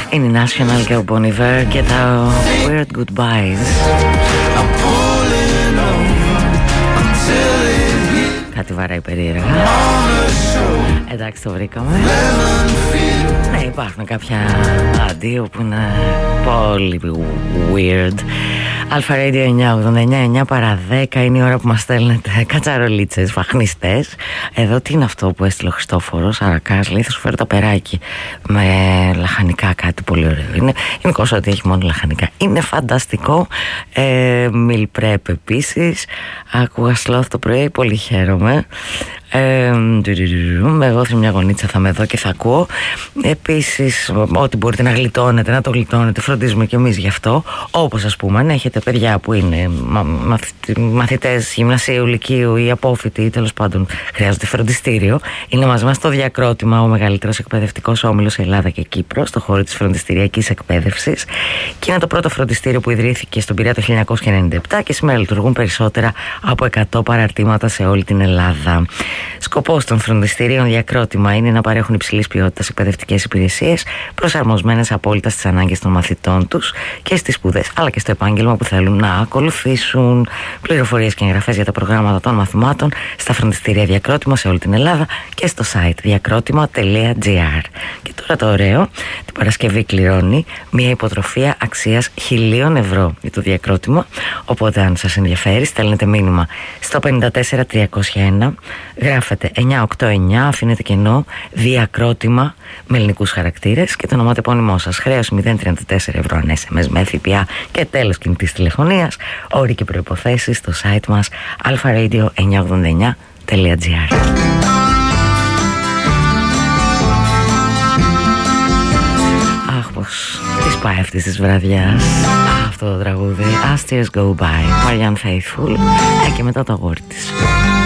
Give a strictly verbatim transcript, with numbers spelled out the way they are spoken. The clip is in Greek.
Είναι η National και ο Bon Iver και τα Weird Goodbyes. Κάτι βαράει περίεργα. Εντάξει, το βρήκαμε. Ναι, υπάρχουν κάποια αντίο που είναι πολύ weird. Αλφα Radio εννιά ογδόντα εννιά, εννιά παρά δέκα είναι η ώρα που μας στέλνετε κατσαρολίτσες, φαχνιστές. Εδώ τι είναι αυτό που έστειλε ο Χριστόφορος Αρακάς, λέει θα σου φέρω τα περάκι με λαχανικά, κάτι πολύ ωραίο. Είναι γενικώ ότι έχει μόνο λαχανικά. Είναι φανταστικό. ε, Meal prep επίσης. Άκουγα sloth το πρωί, πολύ χαίρομαι. Ε, εγώ σε μια γωνίτσα θα είμαι εδώ και θα ακούω. Επίσης, ό,τι μπορείτε να γλιτώνετε, να το γλιτώνετε, φροντίζουμε κι εμείς γι' αυτό. Όπως ας πούμε, αν έχετε παιδιά που είναι μαθητές γυμνασίου, λυκείου ή απόφοιτοι ή τέλος πάντων χρειάζονται φροντιστήριο, είναι μαζί μας το Διακρότημα, ο μεγαλύτερος εκπαιδευτικός όμιλος σε Ελλάδα και Κύπρο, στο χώρο της φροντιστηριακής εκπαίδευσης. Και είναι το πρώτο φροντιστήριο που ιδρύθηκε στον Πειραιά το χίλια εννιακόσια ενενήντα επτά και σήμερα λειτουργούν περισσότερα από εκατό παραρτήματα σε όλη την Ελλάδα. Σκοπός των φροντιστηρίων Διακρότημα είναι να παρέχουν υψηλής ποιότητας εκπαιδευτικές υπηρεσίες προσαρμοσμένες απόλυτα στις ανάγκες των μαθητών τους και στις σπουδές αλλά και στο επάγγελμα που θέλουν να ακολουθήσουν. Πληροφορίες και εγγραφές για τα προγράμματα των μαθημάτων στα φροντιστήρια Διακρότημα σε όλη την Ελλάδα και στο site διακρότημα τελεία τζι άρ. Και τώρα το ωραίο, την Παρασκευή κληρώνει μια υποτροφία αξίας χιλίων ευρώ για το Διακρότημα. Οπότε αν σας ενδιαφέρει στέλνετε μήνυμα στο πέντε τέσσερα τριακόσια ένα, γράφετε εννιά οκτώ εννιά, αφήνετε κενό Διακρότημα με ελληνικούς χαρακτήρες και το ονοματεπώνυμό σας. Χρέωση μηδέν τριάντα τέσσερα ευρώ αν ες εμ ες με ΦΠΑ και τέλος κινητής τηλεφωνίας. Όροι και προϋποθέσεις στο site μας αλφα ρέιντιο εννιά ογδόντα εννιά τελεία τζι άρ. Αχ, πως της πάει αυτής της βραδιάς αυτό το τραγούδι. As Tears Go By, Marianne Faithfull. Ε, και μετά το αγόρι της.